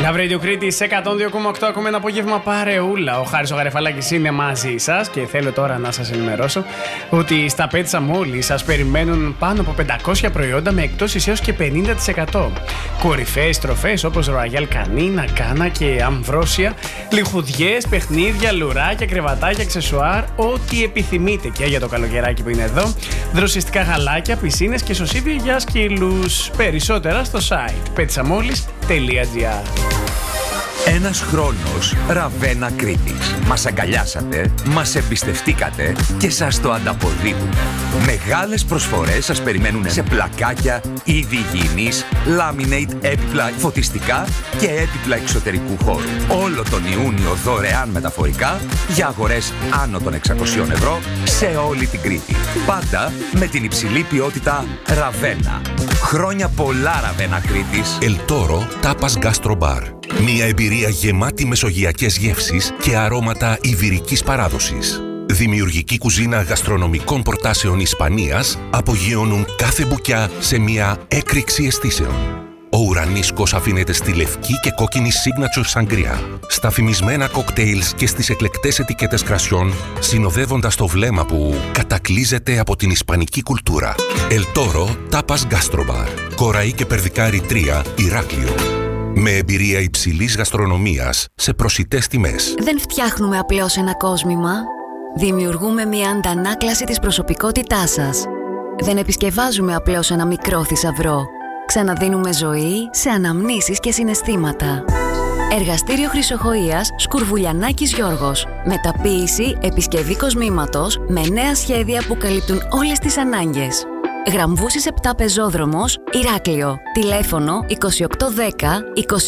Love Radio Κρήτη σε 102,8. Ακούμε ένα απόγευμα παρεούλα. Ο Χάρης ο Γαρεφαλάκης είναι μαζί σας και θέλω τώρα να σας ενημερώσω ότι στα Πέτσα Μόλι σας περιμένουν πάνω από 500 προϊόντα με εκτόσεις έως και 50%. Κορυφαίες τροφές όπως Royal Canin, Ακάνα και Αμβρόσια, λιχουδιές, παιχνίδια, λουράκια, κρεβατάκια, αξεσουάρ, ό,τι επιθυμείτε και για το καλοκαιράκι που είναι εδώ. Δροσιστικά γαλάκια, πισίνες και σωσίβια για σκύλους. Περισσότερα στο site petsamolis.gr. Ένας χρόνος Ραβένα Κρήτης. Μας αγκαλιάσατε, μας εμπιστευτήκατε και σας το ανταποδίδουμε. Μεγάλες προσφορές σας περιμένουν σε πλακάκια, είδη υγιεινής, laminate, έπιπλα φωτιστικά και έπιπλα εξωτερικού χώρου. Όλο τον Ιούνιο δωρεάν μεταφορικά για αγορές άνω των 600 ευρώ σε όλη την Κρήτη. Πάντα με την υψηλή ποιότητα Ραβένα. Χρόνια πολλά Ραβένα Κρήτης. El Toro Tapas Gastro Bar. Μια εμπειρία γεμάτη μεσογειακές γεύσεις και αρώματα ιβηρικής παράδοσης. Δημιουργική κουζίνα γαστρονομικών προτάσεων Ισπανίας απογειώνουν κάθε μπουκιά σε μια έκρηξη αισθήσεων. Ο ουρανίσκος αφήνεται στη λευκή και κόκκινη signature sangria, στα φημισμένα κοκτέιλς και στις εκλεκτές ετικέτες κρασιών, συνοδεύοντας το βλέμμα που κατακλείζεται από την ισπανική κουλτούρα. El Toro Tapas Gastro Bar. Κοραή και Περδικάρη 3, Ηράκλειο. Με εμπειρία υψηλής γαστρονομίας σε προσιτές τιμές. Δεν φτιάχνουμε απλώς ένα κόσμημα. Δημιουργούμε μια αντανάκλαση της προσωπικότητάς σας. Δεν επισκευάζουμε απλώς ένα μικρό θησαυρό. Ξαναδίνουμε ζωή σε αναμνήσεις και συναισθήματα. Εργαστήριο Χρυσοχοΐας Σκουρβουλιανάκης Γιώργος. Μεταποίηση, επισκευή κοσμήματος με νέα σχέδια που καλύπτουν όλες τις ανάγκες. Γραμβούσης 7 Πεζόδρομος, Ηράκλειο. Τηλέφωνο 2810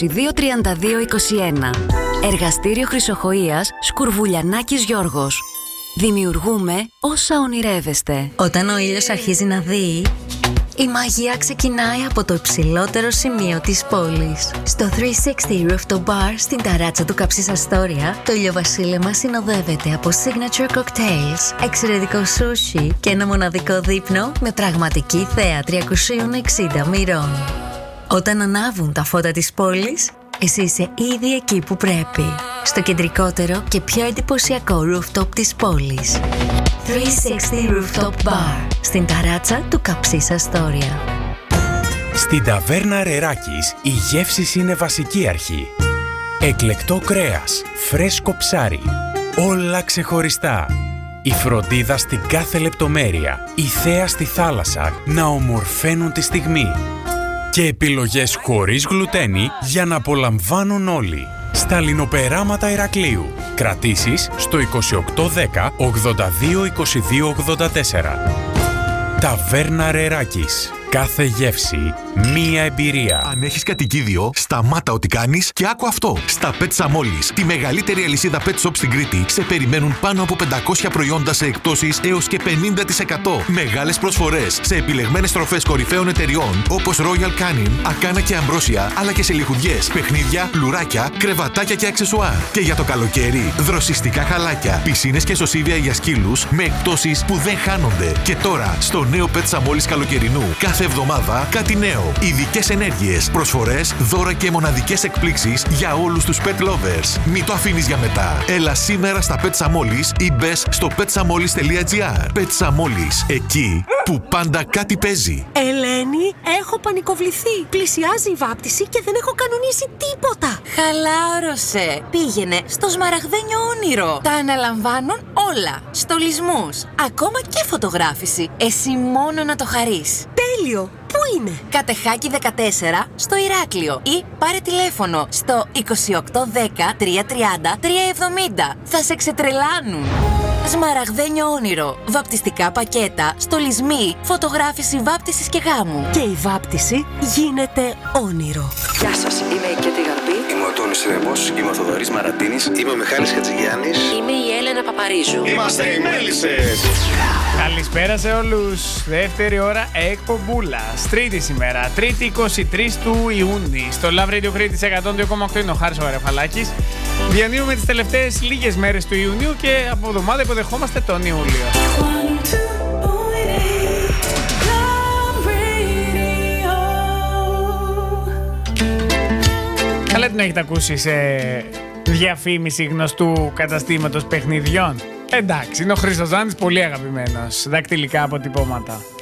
2232 21. Εργαστήριο Χρυσοχοΐας Σκουρβουλιανάκης Γιώργος. Δημιουργούμε όσα ονειρεύεστε. Όταν ο ήλιος αρχίζει να δει, η μαγεία ξεκινάει από το υψηλότερο σημείο της πόλης. Στο 360 Rooftop Bar στην ταράτσα του Καψής Αστόρια, το ηλιοβασίλεμα συνοδεύεται από signature cocktails, εξαιρετικό sushi και ένα μοναδικό δείπνο με πραγματική θέα 360 μοιρών. Όταν ανάβουν τα φώτα της πόλης, εσύ είσαι ήδη εκεί που πρέπει. Στο κεντρικότερο και πιο εντυπωσιακό rooftop της πόλης. 360 Rooftop Bar, στην ταράτσα του Καψής Αστόρια. Στην ταβέρνα Ρεράκης η γεύση είναι βασική αρχή. Εκλεκτό κρέας, φρέσκο ψάρι, όλα ξεχωριστά. Η φροντίδα στην κάθε λεπτομέρεια, η θέα στη θάλασσα να ομορφαίνουν τη στιγμή. Και επιλογές χωρίς γλουτένι για να απολαμβάνουν όλοι. Στα λινοπεράματα Ηρακλείου. Κρατήσεις στο 2810 82 22 84. Ταβέρνα Ρεράκης. Κάθε γεύση, μία εμπειρία. Αν έχεις κατοικίδιο, σταμάτα ό,τι κάνεις και άκου αυτό. Στα Πέτσα Μόλις, τη μεγαλύτερη αλυσίδα pet shop στην Κρήτη, σε περιμένουν πάνω από 500 προϊόντα σε εκτόσεις έως και 50%. Μεγάλες προσφορές σε επιλεγμένες τροφές κορυφαίων εταιριών όπως Royal Canin, Ακάνα και Αμβρόσια, αλλά και σε λιχουδιές, παιχνίδια, λουράκια, κρεβατάκια και αξεσουάρ. Και για το καλοκαίρι, δροσιστικά χαλάκια, πισίνες και σωσίβια για σκύλους με εκτόσεις που δεν χάνονται. Και τώρα, στο νέο Πέτσα Μόλις καλοκαιρινού, κάθε εβδομάδα κάτι νέο. Ειδικές ενέργειες, προσφορές, δώρα και μοναδικές εκπλήξεις για όλους τους pet lovers. Μην το αφήνεις για μετά. Έλα σήμερα στα Pet Samolis ή μπες στο petsamolis.gr. Pet Samolis, εκεί που πάντα κάτι παίζει. Ελένη, έχω πανικοβληθεί. Πλησιάζει η βάπτιση και δεν έχω κανονίσει τίποτα. Χαλάρωσε. Πήγαινε στο σμαραγδένιο όνειρο. Τα αναλαμβάνουν όλα. Στολισμούς, ακόμα και φωτογράφηση. Εσύ μόνο να το χαρείς. Τέλειο. Πού είναι? Κατεχάκι 14 στο Ηράκλειο ή πάρε τηλέφωνο στο 2810 330 370. Θα σε ξετρελάνουν. Σμαραγδένιο όνειρο. Βαπτιστικά πακέτα, στολισμοί, φωτογράφηση βάπτισης και γάμου. Και η βάπτιση γίνεται όνειρο. Γεια σας, είμαι η Κέτη Γαρμπή. Είμαι ο Τόνης Ρεμπός, είμαι ο Θοδωρής Μαρατίνης. Είμαι ο Μιχάλης Χατζηγιάννης. Είμαι η Έλενα Παπαρίζου. Είμαστε οι Μέλισσες. Καλησπέρα σε όλους. Δεύτερη ώρα εκπομπούλα. Τρίτη σήμερα, Τρίτη 23 του Ιούνιου. Στο Love Radio Κρήτη 102,8 είναι ο Χάρης ο Γαρεφαλάκης. Διανύουμε τις τελευταίες λίγες μέρες του Ιουνίου και από εβδομάδα υποδεχόμαστε τον Ιούλιο. δεν την έχετε ακούσει σε διαφήμιση γνωστού καταστήματος παιχνιδιών? Εντάξει, είναι ο Χρήστος Ζάνης, πολύ αγαπημένος. Δακτυλικά αποτυπώματα.